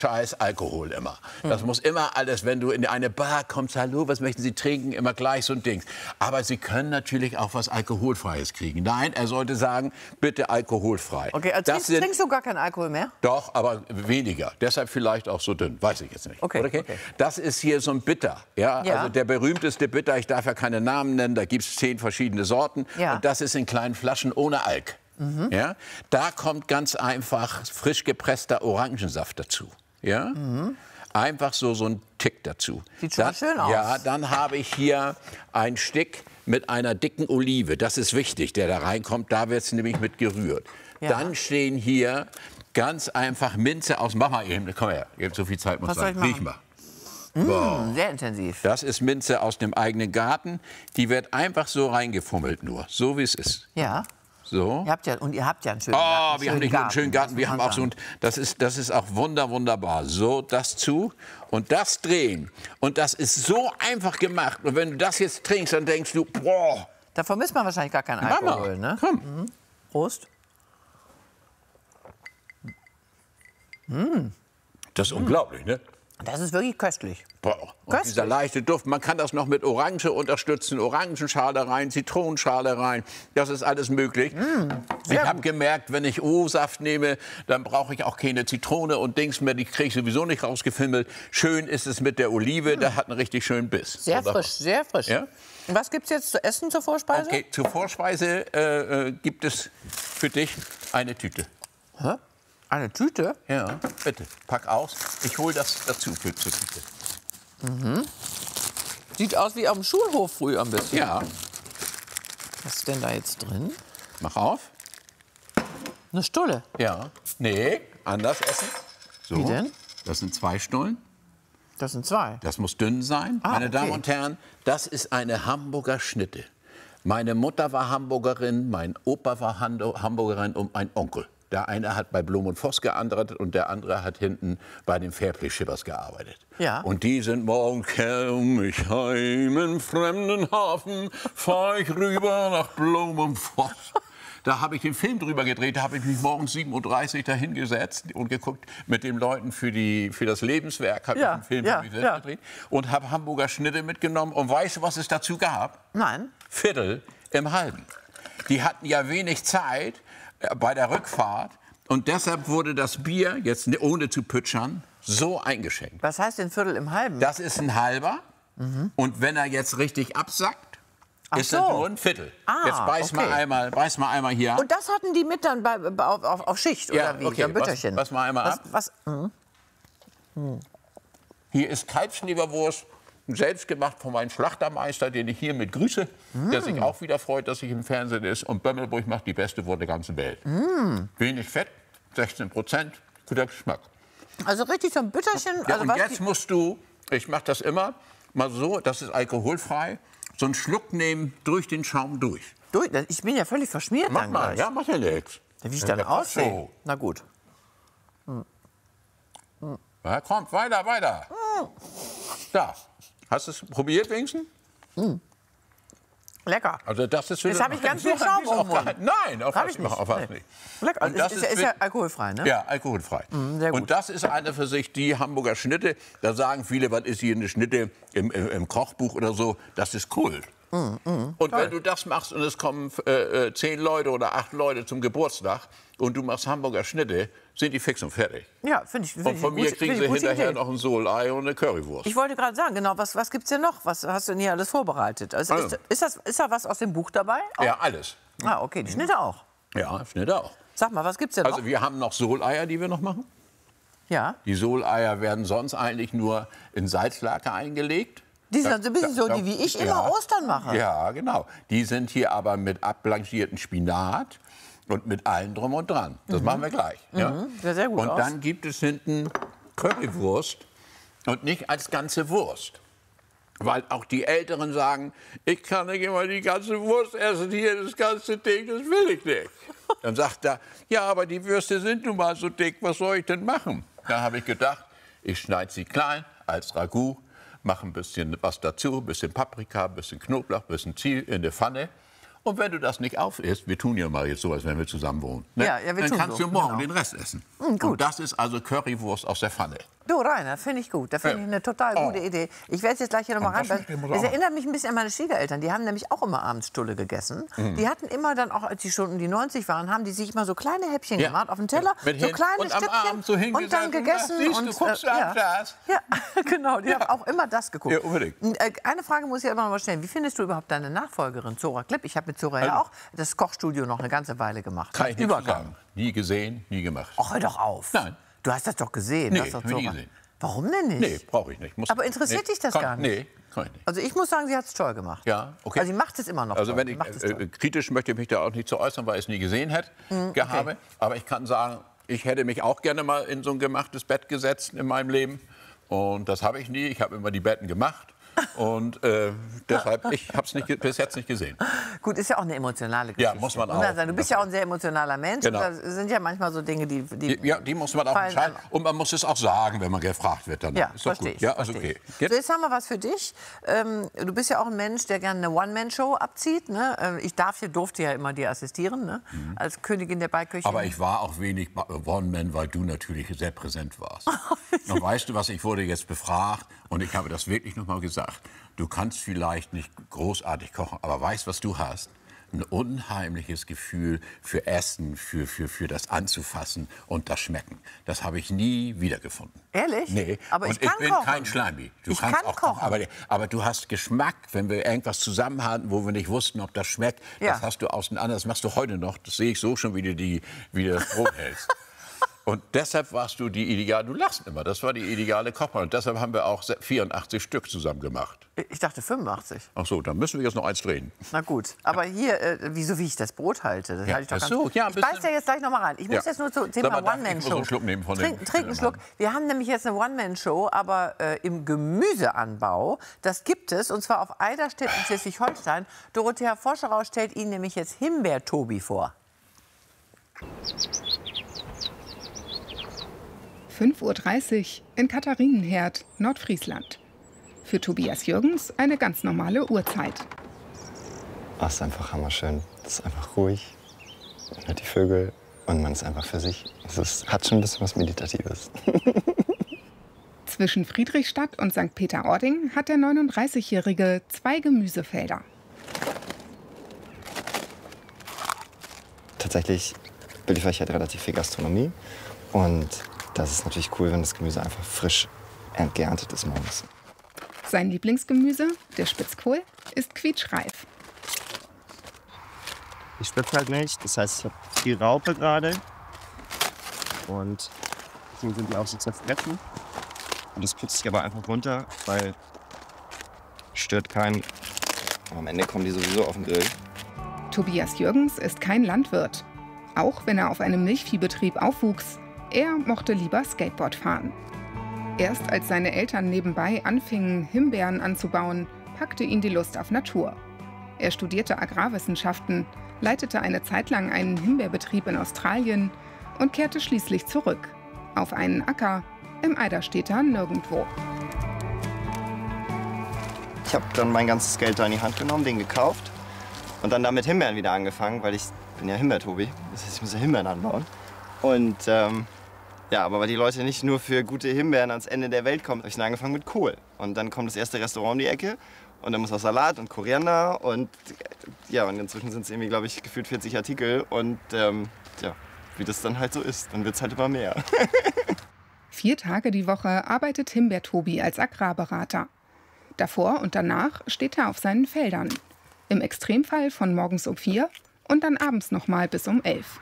Scheiß Alkohol immer. Das muss immer alles, wenn du in eine Bar kommst, hallo, was möchten Sie trinken, immer gleich so ein Ding. Aber Sie können natürlich auch was Alkoholfreies kriegen. Nein, er sollte sagen, bitte alkoholfrei. Okay, also trinkst du gar keinen Alkohol mehr? Doch, aber weniger. Deshalb vielleicht auch so dünn, weiß ich jetzt nicht. Okay. Das ist hier so ein Bitter. Ja? Also der berühmteste Bitter, ich darf ja keine Namen nennen, da gibt es 10 verschiedene Sorten. Ja. Und das ist in kleinen Flaschen ohne Alk. Ja? Da kommt ganz einfach frisch gepresster Orangensaft dazu. Ja? Einfach so ein Tick dazu. Sieht schon schön aus. Ja, dann habe ich hier ein Stück mit einer dicken Olive. Das ist wichtig, der da reinkommt. Da wird es nämlich mit gerührt. Ja. Dann stehen hier ganz einfach Minze aus. Mach mal eben, komm her. So viel Zeit muss sein. Riech mal. Sehr intensiv. Das ist Minze aus dem eigenen Garten. Die wird einfach so reingefummelt nur, so wie es ist. Ja. So. Ihr habt ja einen schönen Garten. Wir haben nicht nur einen schönen Garten, wir haben auch so ein, das ist auch wunderbar. So, das zu und das drehen. Und das ist so einfach gemacht. Und wenn du das jetzt trinkst, dann denkst du, boah. Da vermisst man wahrscheinlich gar keinen Alkohol, ne? Komm. Prost. Das ist unglaublich, ne? Das ist wirklich köstlich. Boah. Und dieser leichte Duft, man kann das noch mit Orange unterstützen, Orangenschale rein, Zitronenschale rein, das ist alles möglich. Ich habe gemerkt, wenn ich O-Saft nehme, dann brauche ich auch keine Zitrone und Dings mehr, die kriege ich sowieso nicht rausgefimmelt. Schön ist es mit der Olive, der hat einen richtig schönen Biss. Sehr frisch, sehr frisch. Ja? Und was gibt es jetzt zu essen zur Vorspeise? Okay, zur Vorspeise gibt es für dich eine Tüte. Hä? Eine Tüte? Ja, bitte, pack aus. Ich hole das dazu zur Tüte. Sieht aus wie auf dem Schulhof früher ein bisschen. Ja. Was ist denn da jetzt drin? Mach auf. Eine Stulle? Ja. Nee, anders essen. So. Wie denn? Das sind 2 Stullen. Das sind 2. Das muss dünn sein. Meine Damen und Herren, das ist eine Hamburger Schnitte. Meine Mutter war Hamburgerin, mein Opa war Hamburgerin und mein Onkel. Der eine hat bei Blum und Voss gearbeitet und der andere hat hinten bei den Fairplay-Schippers gearbeitet. Ja. Und die sind morgen komm ich heim in fremden Hafen, fahr ich rüber nach Blum und Voss. Da habe ich den Film drüber gedreht, da habe ich mich morgens 7:30 Uhr dahingesetzt und geguckt mit den Leuten für das Lebenswerk, habe ich einen Film gedreht und habe Hamburger Schnitte mitgenommen. Und weißt du, was es dazu gab? Nein. Viertel im Halben. Die hatten ja wenig Zeit bei der Rückfahrt und deshalb wurde das Bier, jetzt ohne zu pütschern, so eingeschenkt. Was heißt denn Viertel im Halben? Das ist ein halber und wenn er jetzt richtig absackt, ist das nur ein Viertel. Jetzt beiß mal einmal hier an. Und das hatten die mit dann auf Schicht, oder wie? Okay, ein Bütterchen. Beiß mal einmal ab. Hier ist Kalbsleberwurst, selbst gemacht von meinem Schlachtermeister, den ich hiermit grüße, der sich auch wieder freut, dass ich im Fernsehen ist. Und Bömmelburg macht die beste Wurst der ganzen Welt. Wenig Fett, 16%, guter Geschmack. Also richtig so ein Bütterchen. Ja, also und jetzt musst du, ich mache das immer, mal so, das ist alkoholfrei, so einen Schluck nehmen durch den Schaum durch. Ich bin ja völlig verschmiert. Mach dann mal, gleich. ja, mach ja nichts. Wie ich dann aussehe. So. Na gut. Ja, kommt, weiter. Da. Hast du es probiert wenigstens? Lecker. Also das ist Jetzt habe ich ganz viel Schaum im Mund. Nein, auf was nicht. Lecker. Und das ist ja alkoholfrei, ne? Ja, alkoholfrei. Sehr gut. Und das ist eine für sich die Hamburger Schnitte. Da sagen viele, was ist hier eine Schnitte im Kochbuch oder so. Das ist Kult. Und wenn du das machst und es kommen 10 Leute oder 8 Leute zum Geburtstag und du machst Hamburger Schnitte, sind die fix und fertig. Ja, finde ich. Und von mir kriegen sie hinterher noch ein Solei und eine Currywurst. Ich wollte gerade sagen, genau, was gibt es denn noch? Was hast du denn hier alles vorbereitet? Also, ist da was aus dem Buch dabei? Auch? Ja, alles. Ah, okay, die Schnitte auch. Ja, Schnitte auch. Sag mal, was gibt's denn noch? Also wir haben noch Soleier, die wir noch machen. Ja. Die Soleier werden sonst eigentlich nur in Salzlake eingelegt. Die sind ein bisschen so, die wie ich immer Ostern mache. Ja, genau. Die sind hier aber mit abblanchierten Spinat und mit allem drum und dran. Das machen wir gleich. Ja? Sieht sehr gut und aus. dann gibt es hinten Currywurst und nicht als ganze Wurst. Weil auch die Älteren sagen, ich kann nicht immer die ganze Wurst essen, hier das ganze Ding, das will ich nicht. Dann sagt er, ja, aber die Würste sind nun mal so dick, was soll ich denn machen? Dann habe ich gedacht, ich schneide sie klein als Ragout, mache ein bisschen was dazu, ein bisschen Paprika, ein bisschen Knoblauch, ein bisschen Zwiebeln in die Pfanne Und wenn du das nicht aufisst, wir tun ja mal jetzt so, als wenn wir zusammen wohnen, ne? Ja, wir dann tun kannst so, du morgen genau. den Rest essen. Gut. Und das ist also Currywurst aus der Pfanne. Du, Rainer, finde ich gut. Das finde ich eine total gute Idee. Ich werde jetzt gleich hier noch mal rein. Es erinnert mich ein bisschen an meine Schwiegereltern. Die haben nämlich auch immer abends Stulle gegessen. Die hatten immer dann auch, als die schon um die 90 waren, haben die sich immer so kleine Häppchen gemacht auf den Teller. Mit so hin kleine und am Stückchen. Abend so und dann gegessen. Siehst du, und, guckst du ja. das? Ja, genau. Die haben auch immer das geguckt. Ja, unbedingt. Eine Frage muss ich aber noch mal stellen. Wie findest du überhaupt deine Nachfolgerin, Zora Klipp? Ich habe mit Zora ja auch das Kochstudio noch eine ganze Weile gemacht. Kann ich nicht sagen. Nie gesehen, nie gemacht. Ach, hör doch auf. Nein. Du hast das doch gesehen. Nee, das doch hab ich nie gesehen. Warum denn nicht? Nee, brauche ich nicht. Aber interessiert dich das gar nicht? Nee, kann ich nicht. Also ich muss sagen, sie hat es toll gemacht. Ja, okay. Also sie macht es immer noch Also toll. wenn Sie ich, macht es toll. kritisch möchte ich mich da auch nicht zu äußern, weil ich es nie gesehen hätte, habe. Aber ich kann sagen, ich hätte mich auch gerne mal in so ein gemachtes Bett gesetzt in meinem Leben. Und das habe ich nie. Ich habe immer die Betten gemacht. Und deshalb, ich habe es bis jetzt nicht gesehen. Gut, ist ja auch eine emotionale Geschichte. Ja, muss man auch. Du bist ja auch ein sehr emotionaler Mensch. Genau. Und da sind ja manchmal so Dinge, die muss man auch fallen entscheiden. einem. Und man muss es auch sagen, wenn man gefragt wird. Dann Ja, ist doch verstehe gut. ich. Ja, also verstehe okay. ich. So, jetzt haben wir was für dich. Du bist ja auch ein Mensch, der gerne eine One-Man-Show abzieht. Ne? Ich durfte ja immer dir assistieren, ne? Als Königin der Beiköchin. Aber ich war auch wenig One-Man, weil du natürlich sehr präsent warst. Und weißt du was, ich wurde jetzt befragt und ich habe das wirklich noch mal gesagt. Du kannst vielleicht nicht großartig kochen, aber weißt, was du hast? Ein unheimliches Gefühl für Essen, für das Anzufassen und das Schmecken. Das habe ich nie wiedergefunden. Ehrlich? Nee. Aber und ich kann bin kochen. kein Schleimbi. Du Ich kannst kann auch kochen. Aber du hast Geschmack, wenn wir irgendwas zusammen hatten, wo wir nicht wussten, ob das schmeckt. Ja. Das hast du auseinander. Das machst du heute noch. Das sehe ich so schon, wie du das Brot hältst. Und deshalb warst du die ideale, du lachst immer, das war die ideale Kochmann. Und deshalb haben wir auch 84 Stück zusammen gemacht. Ich dachte 85. Ach so, dann müssen wir jetzt noch eins drehen. Na gut, aber hier, wie ich das Brot halte, das halte ich doch ach ganz so, ja, ein Ich beiß bisschen. da jetzt gleich noch mal rein. Ich muss jetzt nur zum Thema Sag mal, darf ich One-Man-Show. so einen Schluck nehmen von dem? Trink einen Schluck. Wir haben nämlich jetzt eine One-Man-Show, aber im Gemüseanbau. Das gibt es, und zwar auf Eiderstedt in Schleswig-Holstein. Dorothea Foscherau stellt Ihnen nämlich jetzt Himbeer-Tobi vor. 5:30 Uhr in Katharinenherd, Nordfriesland. Für Tobias Jürgens eine ganz normale Uhrzeit. Oh, es ist einfach hammerschön. Es ist einfach ruhig. Man hört die Vögel und man ist einfach für sich. Hat schon ein bisschen was Meditatives. Zwischen Friedrichstadt und St. Peter-Ording hat der 39-Jährige 2 Gemüsefelder. Tatsächlich beliefere ich halt relativ viel Gastronomie. Und das ist natürlich cool, wenn das Gemüse einfach frisch geerntet ist morgens. Sein Lieblingsgemüse, der Spitzkohl, ist quietschreif. Ich spitze halt nicht, das heißt, ich habe viel Raupe gerade. Und deswegen sind die auch so zerfressen. Und das putze ich aber einfach runter, weil stört keinen. Am Ende kommen die sowieso auf den Grill. Tobias Jürgens ist kein Landwirt. Auch wenn er auf einem Milchviehbetrieb aufwuchs, er mochte lieber Skateboard fahren. Erst als seine Eltern nebenbei anfingen, Himbeeren anzubauen, packte ihn die Lust auf Natur. Er studierte Agrarwissenschaften, leitete eine Zeit lang einen Himbeerbetrieb in Australien und kehrte schließlich zurück. Auf einen Acker im Eiderstedter Nirgendwo. Ich habe dann mein ganzes Geld da in die Hand genommen, den gekauft und dann damit Himbeeren wieder angefangen, weil ich bin ja Himbeer-Tobi. Das heißt, ich muss ja Himbeeren anbauen. Und ja, aber weil die Leute nicht nur für gute Himbeeren ans Ende der Welt kommen, habe ich dann angefangen mit Kohl. Und dann kommt das erste Restaurant um die Ecke und dann muss auch Salat und Koriander und ja, und inzwischen sind es irgendwie, glaube ich, gefühlt 40 Artikel und ja, wie das dann halt so ist, dann wird es halt immer mehr. 4 Tage die Woche arbeitet Himbeer-Tobi als Agrarberater. Davor und danach steht er auf seinen Feldern. Im Extremfall von morgens um 4 und dann abends noch mal bis um 11.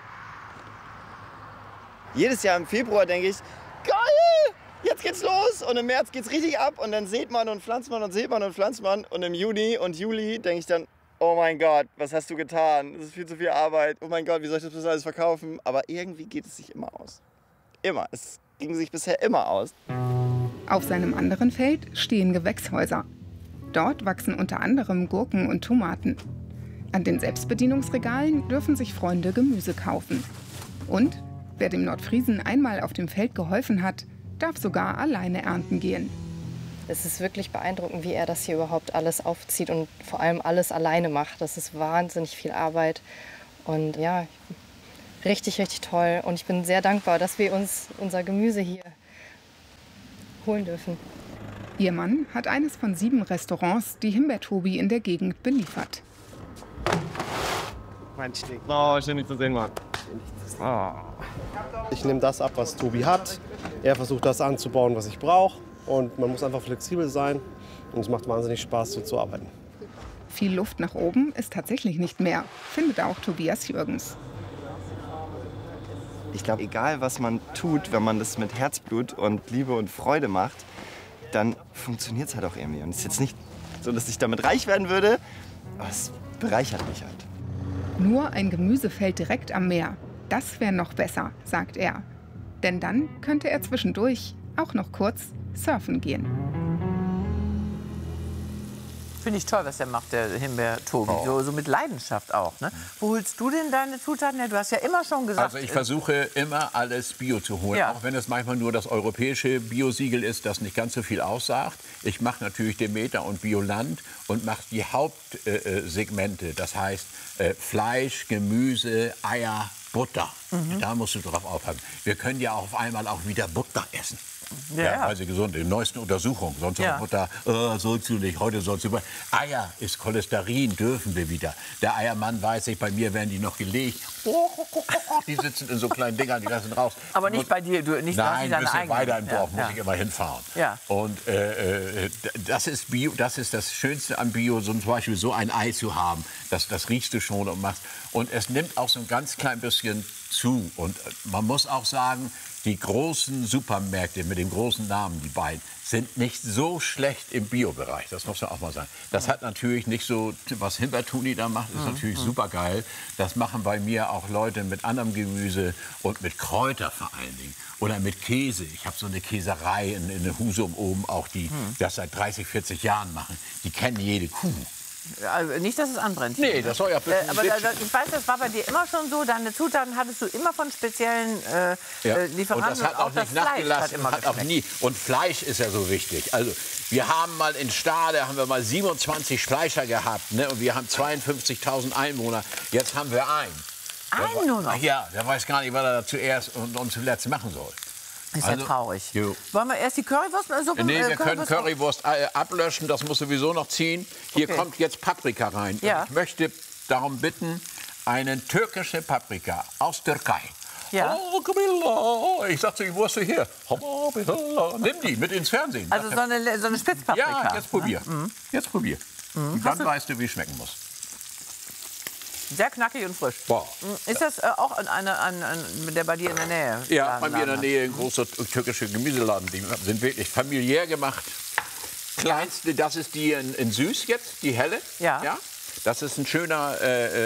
Jedes Jahr im Februar denke ich, geil, jetzt geht's los. Und im März geht's richtig ab und dann sät man und pflanzt man und sät man und pflanzt man. Und im Juni und Juli denke ich dann, oh mein Gott, was hast du getan? Das ist viel zu viel Arbeit. Oh mein Gott, wie soll ich das alles verkaufen? Aber irgendwie geht es sich immer aus. Immer. Es ging sich bisher immer aus. Auf seinem anderen Feld stehen Gewächshäuser. Dort wachsen unter anderem Gurken und Tomaten. An den Selbstbedienungsregalen dürfen sich Freunde Gemüse kaufen. Und wer dem Nordfriesen einmal auf dem Feld geholfen hat, darf sogar alleine ernten gehen. Es ist wirklich beeindruckend, wie er das hier überhaupt alles aufzieht und vor allem alles alleine macht. Das ist wahnsinnig viel Arbeit und ja, richtig, richtig toll. Und ich bin sehr dankbar, dass wir uns unser Gemüse hier holen dürfen. Ihr Mann hat eines von 7 Restaurants, die Himbeertobi in der Gegend beliefert. Mein Stück. Oh, schön, dich zu sehen, Mann. Oh. Ich nehme das ab, was Tobi hat. Er versucht, das anzubauen, was ich brauche. Und man muss einfach flexibel sein. Und es macht wahnsinnig Spaß, so zu arbeiten. Viel Luft nach oben ist tatsächlich nicht mehr, findet auch Tobias Jürgens. Ich glaube, egal was man tut, wenn man das mit Herzblut und Liebe und Freude macht, dann funktioniert es halt auch irgendwie. Und es ist jetzt nicht so, dass ich damit reich werden würde, aber es bereichert mich halt. Nur ein Gemüsefeld direkt am Meer. Das wäre noch besser, sagt er. Denn dann könnte er zwischendurch auch noch kurz surfen gehen. Finde ich toll, was der macht, der Himbeer-Tobi. So mit Leidenschaft auch. Ne? Wo holst du denn deine Zutaten her? Du hast ja immer schon gesagt... Also ich versuche immer alles Bio zu holen, Ja. auch wenn es manchmal nur das europäische Biosiegel ist, das nicht ganz so viel aussagt. Ich mache natürlich Demeter und Bioland und mache die Hauptsegmente. Das heißt Fleisch, Gemüse, Eier, Butter. Da musst du drauf aufpassen. Wir können ja auf einmal auch wieder Butter essen. Ja, weil sie gesund sind. Die neuesten Untersuchungen. Sonst Ja. Butter, sollst du nicht, heute sollst du. Eier ist Cholesterin, dürfen wir wieder. Der Eiermann weiß ich, bei mir werden die noch gelegt. Die sitzen in so kleinen Dingern, die lassen raus. Aber nicht bei dir, du nicht Nein, ein deine bisschen eigenen. weiter im Dorf Ja, muss ich immer hinfahren. Ja. Und das ist Bio, das ist das Schönste am Bio, so zum Beispiel so ein Ei zu haben. Das riechst du schon und machst. Und es nimmt auch so ein ganz klein bisschen zu. Und man muss auch sagen, die großen Supermärkte mit dem großen Namen, die beiden, sind nicht so schlecht im Bio-Bereich. Das muss man auch mal sagen. Das hat natürlich nicht so, was Himbeertuni da macht, ist natürlich super geil. Das machen bei mir auch Leute mit anderem Gemüse und mit Kräuter vor allen Dingen. Oder mit Käse. Ich habe so eine Käserei in Husum oben auch, die das seit 30, 40 Jahren machen. Die kennen jede Kuh. Also nicht, dass es anbrennt. Nee, das soll ja bitte aber ich weiß, das war bei dir immer schon so. Deine Zutaten hattest du immer von speziellen Lieferanten. Und das hat auch nicht Fleisch nachgelassen, immer hat auch geschmeckt. nie. Und Fleisch ist ja so wichtig. Also wir haben mal in Stade haben wir mal 27 Fleischer gehabt, ne? Und wir haben 52.000 Einwohner. Jetzt haben wir einen. Einen nur noch? Ja, der weiß gar nicht, was er da zuerst und zuletzt machen soll. Ist ja traurig. Jo. Wollen wir erst die Currywurst-Suppe? Nee, wir können Currywurst ablöschen, das muss sowieso noch ziehen. Hier Okay. kommt jetzt Paprika rein. Ja. Ich möchte darum bitten, eine türkische Paprika aus Türkei. Ja. Oh, Camilla, ich sag zu ihm, wo hast du hier? Nimm die mit ins Fernsehen. Also so eine Spitzpaprika. Ja, jetzt probier. Jetzt probier. Und dann weißt du, wie es schmecken muss. Sehr knackig und frisch. Boah. Ist das auch der bei dir in der Nähe? Ja, bei mir in der Laden Nähe ein großer türkischer Gemüseladen. Die sind wirklich familiär gemacht. Kleinste, das ist die in Süß jetzt, die helle. Ja. Das ist ein schöner